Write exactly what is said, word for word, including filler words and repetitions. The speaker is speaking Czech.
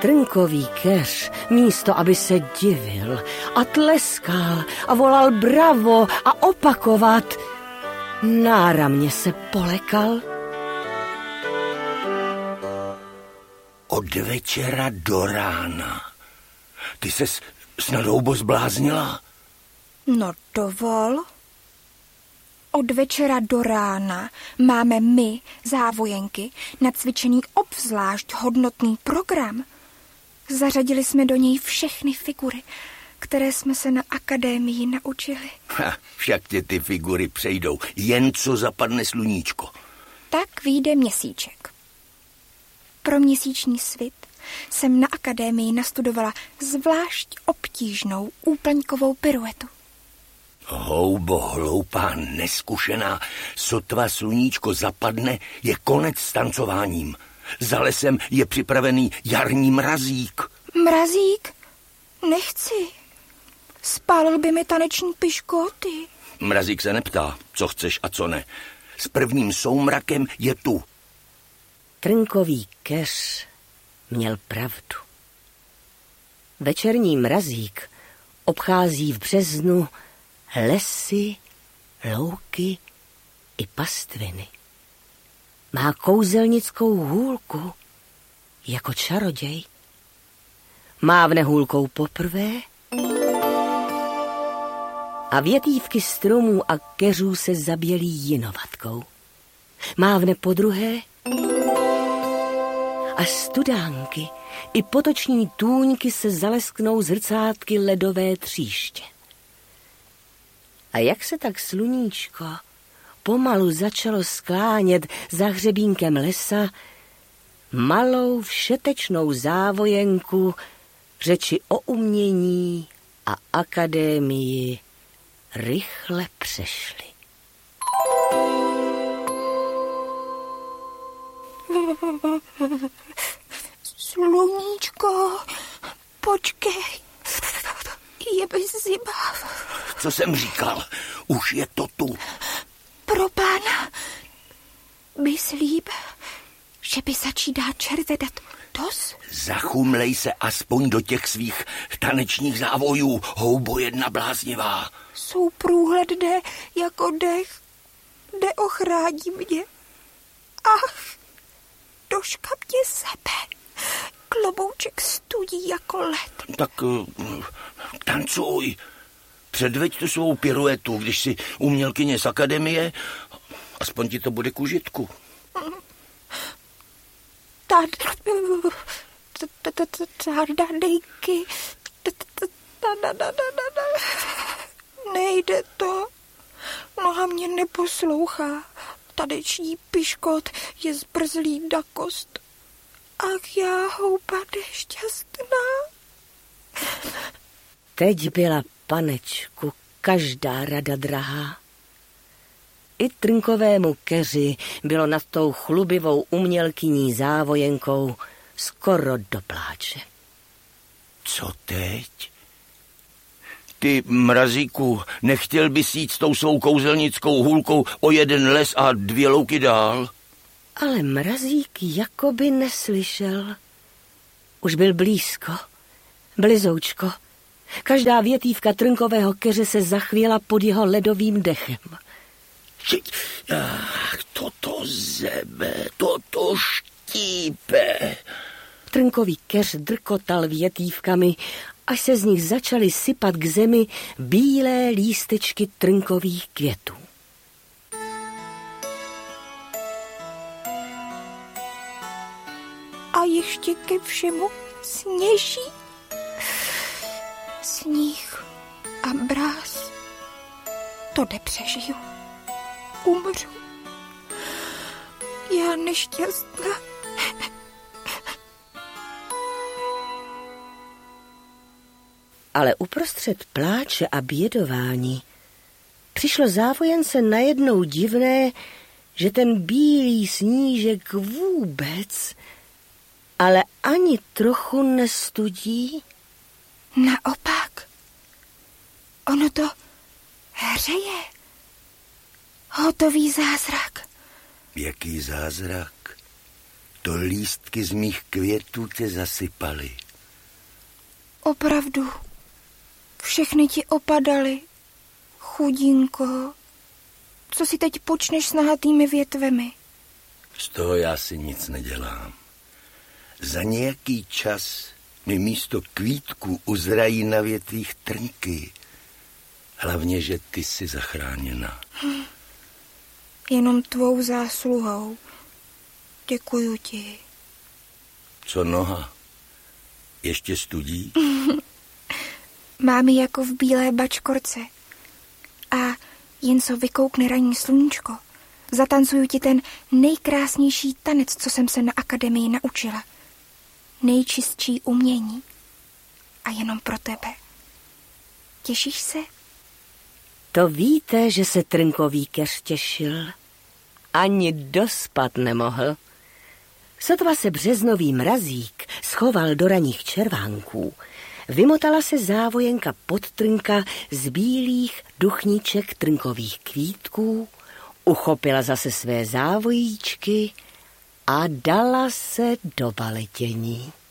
Trnkový keř, místo aby se divil a tleskal a volal bravo a opakovat, náramně se polekal. Od večera do rána. Ty ses snad houbo zbláznila? No dovol. Od večera do rána máme my, závojenky, nacvičený obzvlášť hodnotný program. Zařadili jsme do něj všechny figury, které jsme se na akademii naučili. Ha, však tě ty figury přejdou, jen co zapadne sluníčko. Tak vyjde měsíček. Pro měsíční svit jsem na akademii nastudovala zvlášť obtížnou úplňkovou piruetu. Houbo, hloupá, neskušená, sotva sluníčko zapadne, je konec s tancováním. Za lesem je připravený jarní mrazík. Mrazík? Nechci. Spálil by mi taneční piškoty. Mrazík se neptá, co chceš a co ne. S prvním soumrakem je tu. Trnkový keř měl pravdu. Večerní mrazík obchází v březnu lesy, louky i pastviny. Má kouzelnickou hůlku jako čaroděj. Mávne hůlkou poprvé a větívky stromů a keřů se zabělí jinovatkou. Mávne podruhé a studánky i potoční tůňky se zalesknou zrcátky ledové tříště. A jak se tak sluníčko pomalu začalo sklánět za hřebínkem lesa, malou všetečnou závojenku řeči o umění a akademii rychle přešly. Sluníčko, počkej, je bez ziba. Co jsem říkal, už je to tu. Pro pána, myslím, že by začíná červedat dos? Zachumlej se aspoň do těch svých tanečních závojů, houbo jedna bláznivá. Jsou průhledné jako dech, neochrání mě. Ach, doška mě sebe, klobouček studí jako led. Tak uh, tancuj. Předveď tu svou piruetu, když si umělkyně z akademie, aspoň ti to bude k užitku. Tardadejky, nejde to. Noha mě neposlouchá. Tadeční piškot je zbrzlý na kost. Ach, já houba nešťastná. Teď byla panečku každá rada drahá. I trnkovému keři bylo nad tou chlubivou umělkyní závojenkou skoro do pláče. Co teď? Ty, mrazíku, nechtěl bys jít s tou svou kouzelnickou hůlkou o jeden les a dvě louky dál? Ale mrazík jakoby neslyšel. Už byl blízko, blizoučko. Každá větívka trnkového keře se zachvěla pod jeho ledovým dechem. Ach, toto zebe, toto štípe. Trnkový keř drkotal větívkami, až se z nich začaly sypat k zemi bílé lístečky trnkových květů. A ještě ke všemu sněží. Sníh a mráz. To nepřežiju. Umřu. Já nešťastná. Ale uprostřed pláče a bědování přišlo závojence najednou divné, že ten bílý snížek vůbec, ale ani trochu nestudí. Naopak, ono to hřeje. Hotový zázrak. Jaký zázrak? To lístky z mých květů tě zasypaly. Opravdu. Všechny ti opadaly. Chudinko. Co si teď počneš s nahatými větvemi? Z toho já si nic nedělám. Za nějaký čas mi místo kvítků uzrají na větvích trnky. Hlavně, že ty jsi zachráněna. Hm. Jenom tvou zásluhou. Děkuju ti. Co noha? Ještě studí? Mám ji jako v bílé bačkorce. A jen co vykoukne ranní sluníčko, zatancuju ti ten nejkrásnější tanec, co jsem se na akademii naučila. Nejčistší umění. A jenom pro tebe. Těšíš se? To víte, že se trnkový keř těšil. Ani dospat nemohl. Sotva se březnový mrazík schoval do raných červánků, vymotala se závojenka pod trnka z bílých duchníček trnkových kvítků, uchopila zase své závojíčky a dala se do baletění.